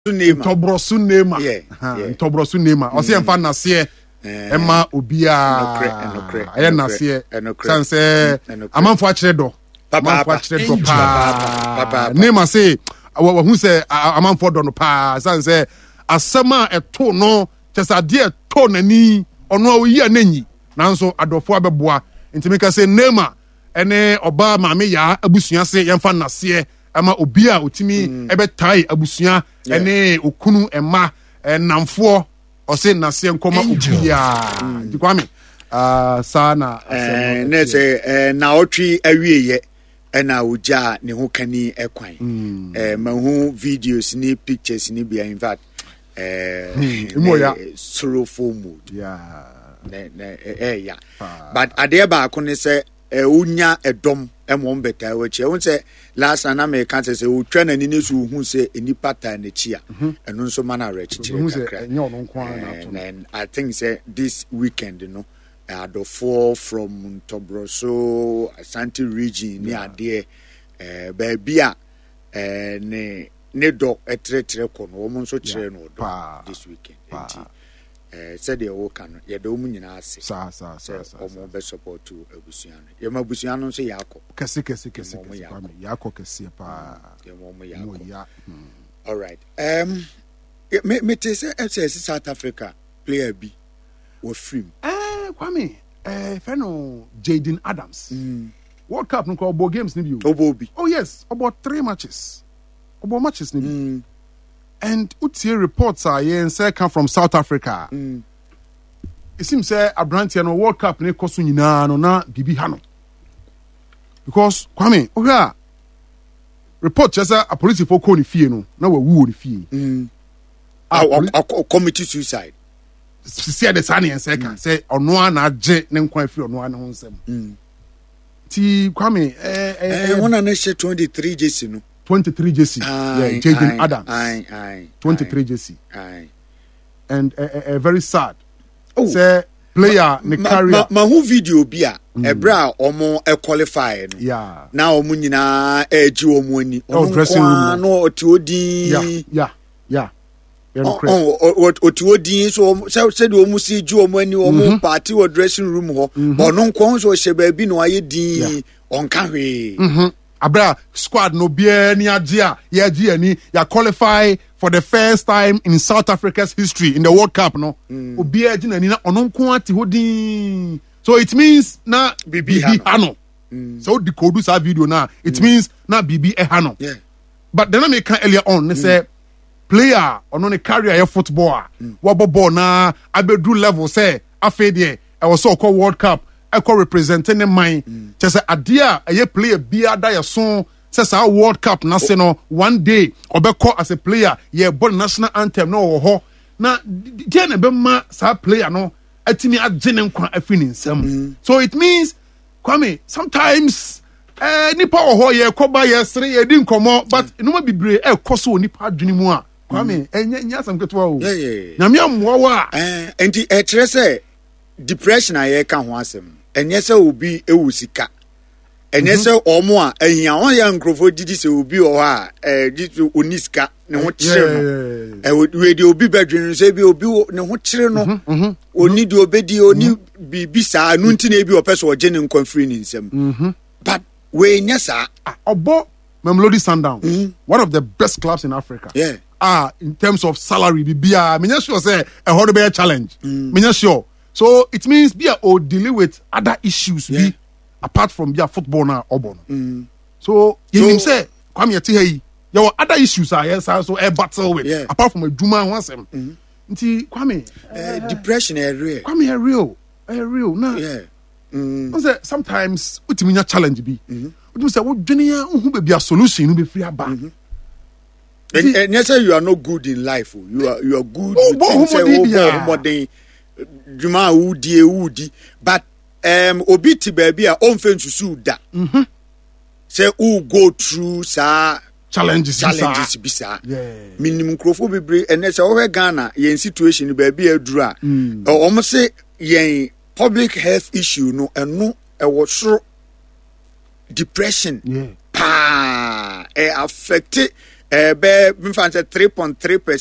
Ntobrosu Nema. Ntobrosu Nema. Ose emfa nase ema obia. Aye nase. Sanse amanfo akire do. Papa. Nema say who say amanfo do no pa sanse asema eto no tesade eto nani ono oyi ananyi nanso adofo abeboa ntimeka say Nema ene oba maame ya abusua se yemfa nase ama obia otimi ebetai abusua ene okunu ema namfo ose nase nkoma obia dikwame sana ne say na otwi awieye ena oja ne ho kani ekwan mahu videos ni pictures ni bia in fact sorrowful mood but adeba akone say unya edom emom beta wachi won say last na me kan say utwa na ni su hu say eni pattern na chi a eno nso mana rechichire and I think say this weekend adofo from Tobroso Ashanti region ni ade baabia ne do etre kono wo nso kire no do this weekend said the wokan ye do mu nyina ase sa omo be support to abusuano ye ma abusuano so yakọ kese yakọ kese pa ye mo yakọ all right me te say FCS South Africa player bi wo film Kwame feno Jaden Adams World Cup no call games ni bi obobi oh yes about 3 matches matches ni bi and utie reports are here and say come from South Africa it seems say Abrantia no World Cup ne koso nyina no na bibi ha no because Kwame oha report just a police for call ni fie no na wawu ni fie committee suicide see the sunny and second say ono na age ne nkwan fi ono na ho nsem ti Kwame one na she 23 jersey no 23 jersey Jaden Adams 23 jersey and very sad say player ne career ma who video bi a ebra omo qualify no na omo nyina agi omo ani ono no oti odi otiwodi so said omu si ju omu ani omu party or dressing room ho ono nko so hye ba bi no aye din onka hwe abra squad no bia ni agea ya agi ani ya qualify for the first time in South Africa's history in the World Cup no obi agi na ni na ono nko ati hodin so it means na bibi hano so the code sa video na it means na bibi hano but then I make earlier on they say player ono ne career ya football ball na abedu level say afede e was so called World Cup e call representing the mind just say adia e player bia da ya so say sa World Cup na say no one day obekọ as a player ye ball national anthem no ho na je na be ma sa player no atimi agene nkwa afini nsam so it means Kwame sometimes nipa ho ye koba ye sere ye di nkomo but no ma bibre e koso nipa adwene mu a Kwame enya sam ketwa o nyame amwo wa enti etre say depression aye ka ho asem enye say obi ewusika enye say omo a ehia won ya nkrofo didi say obi o ha ditu oniska ne ho kire no we di obi badwin say bi obi ne ho kire no oni di obedi oni bibi sa anu nti na ebi opeso oje ne nkwanfiri ni nsem but we nya sa obo Mamelodi Sundowns one of the best clubs in Africa in terms of salary bibia me sure say a horrible challenge me sure so it means be or deal with other issues be apart from their football na obono so you say come here here your other issues are yes so a battle with apart from a juma once nti Kwame depression is real Kwame real na say sometimes utiminya challenge be utim say wo dwene ya hu be bia solution no be free aba and yes you are not good in life you are good with juma udi but obi ti baby a onfe nsusu da say who go through sa challenges bisa minimum crofo bebre and say o Ghana yen situation baby aduru a o say yen public health issue no eno e wo soro depression affect be mfa say 3.3%